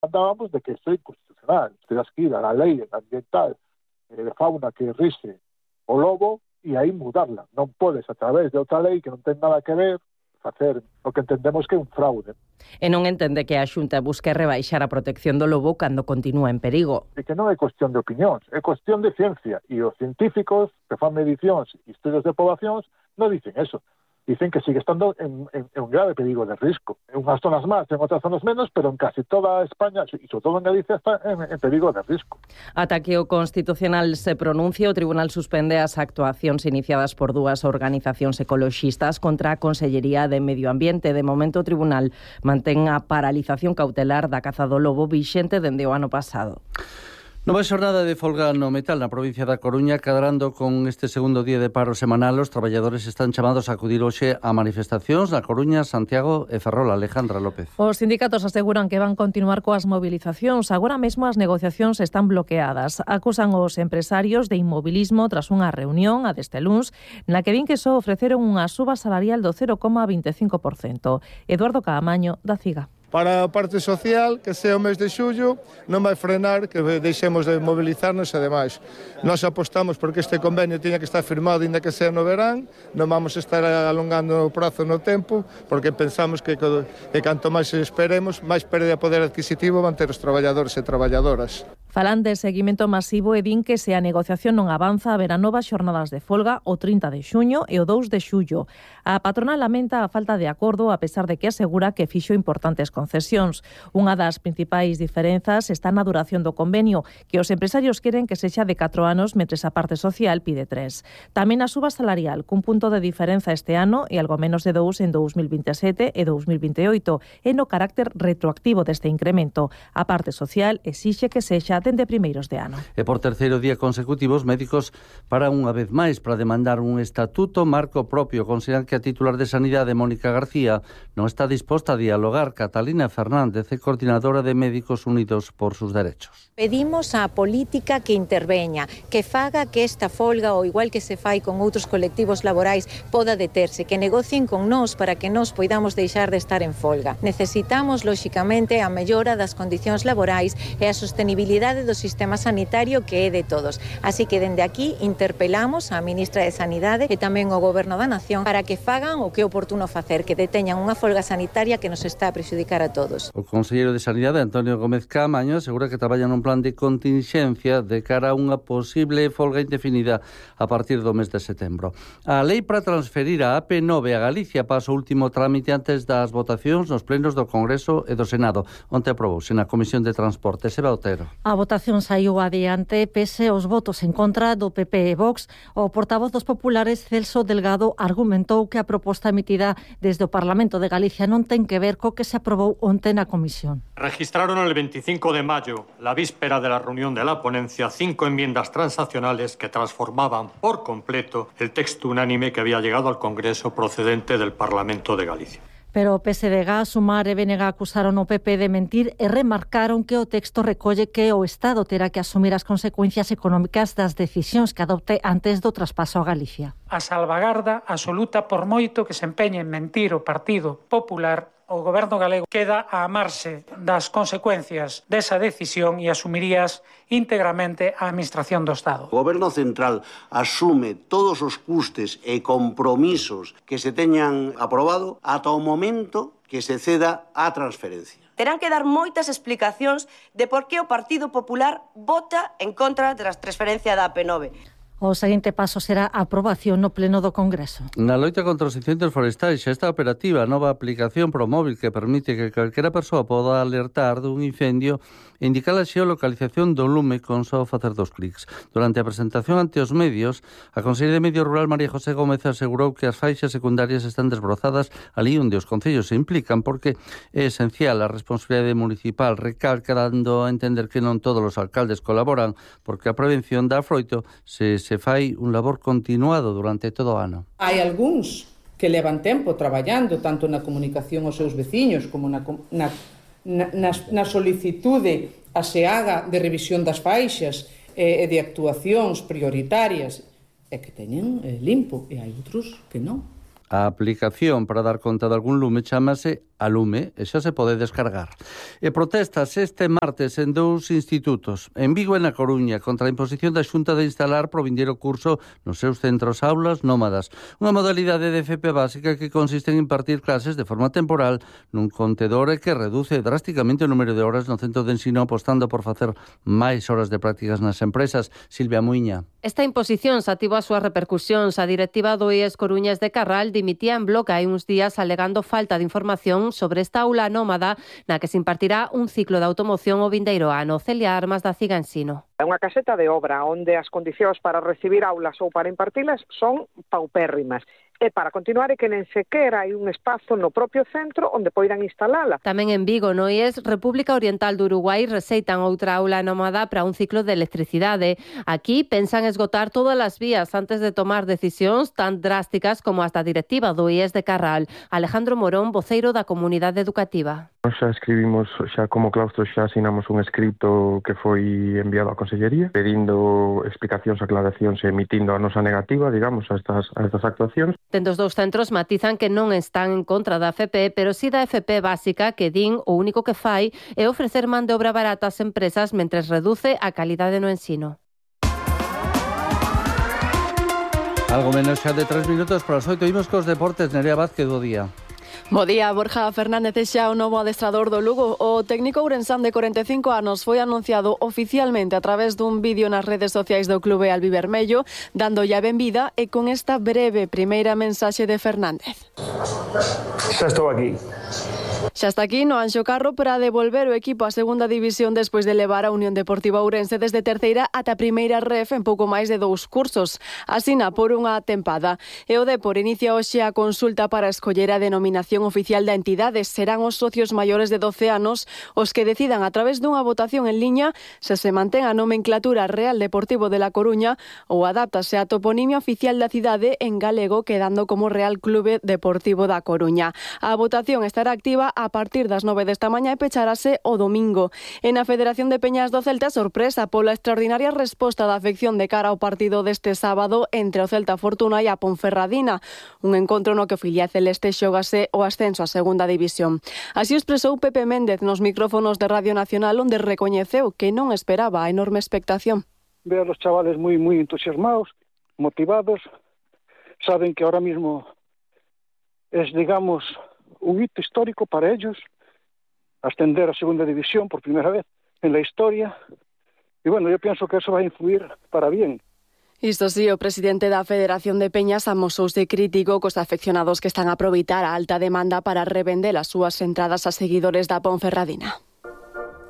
Andábamos de que isto é inconstitucional. Terás que ir a la lei ambiental de fauna que rise o lobo e aí mudarla. Non podes, a través de outra lei que non ten nada que ver, facer o que entendemos que é un fraude. E non entende que a Xunta busque rebaixar a protección do lobo cando continúa en perigo. E que non é cuestión de opinións, é cuestión de ciencia. E os científicos que fan medicións e estudios de poblacións non dicen eso. Dicen que sigue estando en un grave perigo de risco. En unhas zonas máis, en outras zonas menos, pero en casi toda España, e sobre todo en Galicia, está en perigo de risco. Ata que o Constitucional se pronuncie, o Tribunal suspende as actuacións iniciadas por dúas organizacións ecoloxistas contra a Consellería de Medio Ambiente. De momento, o Tribunal mantén a paralización cautelar da caza do lobo vixente dende o ano pasado. Nova xornada de folga no metal na provincia da Coruña, cadrando con este segundo día de paro semanal. Os traballadores están chamados a acudir hoxe a manifestacións na Coruña, Santiago e Ferrol. Alejandra López. Os sindicatos aseguran que van continuar coas movilizacións. Agora mesmo as negociacións están bloqueadas. Acusan os empresarios de inmobilismo tras unha reunión a deste luns na que din que só ofreceron unha suba salarial do 0,25%. Eduardo Caamaño, da CIGA. Para a parte social, que sea o mes de xullo, non vai frenar que deixemos de mobilizarnos e demais. Nós apostamos porque este convenio tiña que estar firmado ainda que sea no verán, non vamos estar alongando o prazo no tempo, porque pensamos que canto máis esperemos, máis pérdida de poder adquisitivo van ter os traballadores e traballadoras. Falan de seguimento masivo e din que se a negociación non avanza haberá novas xornadas de folga o 30 de xuño e o 2 de xullo. A patronal lamenta a falta de acordo a pesar de que asegura que fixo importantes concesións. Unha das principais diferenzas está na duración do convenio, que os empresarios queren que sexa de 4 anos, mentres a parte social pide 3. Tamén a suba salarial, cun punto de diferenza este ano e algo menos de 2 en 2027 e 2028, e no carácter retroactivo deste incremento. A parte social exixe que sexa dende primeiros de ano. E por terceiro día consecutivo, os médicos paran unha vez máis para demandar un estatuto marco propio. Consideran que a titular de Sanidade, Mónica García, non está disposta a dialogar. Catalina Fernández é coordinadora de Médicos Unidos por sus Derechos. Pedimos á política que interveña, que faga que esta folga, ou igual que se fai con outros colectivos laborais, poda deterse, que negocien con nós para que nós poidamos deixar de estar en folga. Necesitamos, lóxicamente, a mellora das condicións laborais e a sostenibilidade do sistema sanitario que é de todos. Así que dende aquí interpelamos á ministra de Sanidade e tamén ao Goberno da Nación para que fagan o que é oportuno facer, que deteñan unha folga sanitaria que nos está a prexudicar a todos. O conselleiro de Sanidade, Antonio Gómez Caamaño, asegura que traballan nun plan de contingencia de cara a unha posible folga indefinida a partir do mes de setembro. A lei para transferir a AP9 a Galicia pasa o último trámite antes das votacións nos plenos do Congreso e do Senado. Onte aprobouse na Comisión de Transporte. Seba Otero. A votación saiu adiante pese aos votos en contra do PP e Vox. O portavoz dos populares, Celso Delgado, argumentou que a proposta emitida desde o Parlamento de Galicia non ten que ver co que se aprobou onte na comisión. Registraron el 25 de mayo, la víspera de la reunión de la ponencia, 5 enmiendas transaccionales que transformaban por completo el texto unánime que había llegado al Congreso procedente del Parlamento de Galicia. Pero o PSDG, Sumar e BNG acusaron o PP de mentir e remarcaron que o texto recolle que o Estado terá que asumir as consecuencias económicas das decisións que adopte antes do traspaso a Galicia. A salvagarda absoluta, por moito que se empeñe en mentir o Partido Popular, o Goberno galego queda a amarse das consecuencias desa decisión e asumirías íntegramente a Administración do Estado. O Goberno Central asume todos os custes e compromisos que se teñan aprobado ata o momento que se ceda a transferencia. Terán que dar moitas explicacións de por que o Partido Popular vota en contra da transferencia da AP9. O seguinte paso será a aprobación no pleno do Congreso. Na loita contra os incendios forestais xa está operativa a nova aplicación pro móvil que permite que calquera persoa poda alertar dun incendio e indicar a xeolocalización do lume con só facer 2 clics. Durante a presentación ante os medios, a conselleira de Medio Rural María José Gómez asegurou que as faixas secundarias están desbrozadas ali onde os concellos se implican porque é esencial a responsabilidade municipal, recalca dando a entender que non todos os alcaldes colaboran porque a prevención dá froito se fai un labor continuado durante todo o ano. Hai algúns que levan tempo traballando tanto na comunicación aos seus veciños como na solicitude a SEAGA de revisión das faixas e de actuacións prioritarias e que teñen limpo e hai outros que non. A aplicación para dar conta de algún lume chamase a lume e xa se pode descargar. E protestas este martes en 2 institutos, en Vigo e na Coruña, contra a imposición da Xunta de instalar pro vindeiro curso nos seus centros aulas nómadas. Unha modalidade de FP básica que consiste en impartir clases de forma temporal nun contedor e que reduce drásticamente o número de horas no centro de ensino, apostando por facer máis horas de prácticas nas empresas. Silvia Muiña. Esta imposición sativou as súas repercusións. A directiva do IES Coruñas de Carral dimitía en bloque hai uns días alegando falta de información sobre esta aula nómada na que se impartirá un ciclo de automoción o vindeiro ano. Celia Armas da Ciga Ensino. É unha caseta de obra onde as condicións para recibir aulas ou para impartilas son paupérrimas. E para continuar é que nen sequera hai un espazo no propio centro onde poidan instalala. Tamén en Vigo, no IES República Oriental do Uruguai, receitan outra aula nómada para un ciclo de electricidade. Aquí pensan esgotar todas as vías antes de tomar decisións tan drásticas como as da directiva do IES de Carral. Alejandro Morón, voceiro da comunidade educativa. Nós xa escribimos, xa como claustro xa asinamos un escrito que foi enviado á Consellería pedindo explicacións, aclaracións e emitindo a nosa negativa, digamos, a estas actuacións. Dende os dous centros matizan que non están en contra da FP, pero si da FP básica, que din o único que fai é ofrecer man de obra barata ás empresas mentres reduce a calidade no ensino. Algo menos xa de 3 minutos para as 8. Imos cos deportes. Nerea Vázquez, do día. Bo día, Borja Fernández é xa o novo adestrador do Lugo. O técnico ourensán de 45 anos foi anunciado oficialmente a través dun vídeo nas redes sociais do clube albivermello, dándolle a benvida e con esta breve primeira mensaxe de Fernández. Xa estou aquí. Xa está aquí no Anxo Carro para devolver o equipo á segunda división despois de levar a Unión Deportiva Ourense desde terceira ata primeira ref en pouco máis de 2 cursos. Asina por unha tempada. E o Depor inicia hoxe a consulta para escoller a denominación oficial da entidade. Serán os socios maiores de 12 anos os que decidan a través dunha votación en liña se se mantén a nomenclatura Real Deportivo de La Coruña ou adáptase a toponimia oficial da cidade en galego quedando como Real Clube Deportivo da Coruña. A votación estará activa a partir das 9 desta mañá e pecharase o domingo. En a Federación de Peñas do Celta, sorpresa pola extraordinaria resposta da afección de cara ao partido deste sábado entre o Celta Fortuna e a Ponferradina, un encontro no que o filial celeste xógase o ascenso á segunda división. Así o expresou Pepe Méndez nos micrófonos de Radio Nacional, onde recoñeceu que non esperaba a enorme expectación. Veo a los chavales muy entusiasmados, motivados, saben que ahora mismo es, digamos, un hito histórico para ellos, ascender a segunda división por primera vez en la historia. Y bueno, yo pienso que eso va a influir para bien. Isto sí, o presidente da Federación de Peñas amosouse crítico cos afeccionados que están a aproveitar a alta demanda para revender as súas entradas a seguidores da Ponferradina.